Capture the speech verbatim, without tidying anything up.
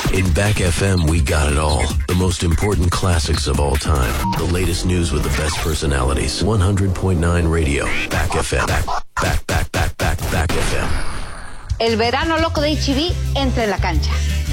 In Back F M, we got it all. The most important classics of all time. The latest news with the best personalities. one hundred point nine Radio. Back F M. Back, back, back, back, back, Back F M. El verano loco de H E B entra en la cancha.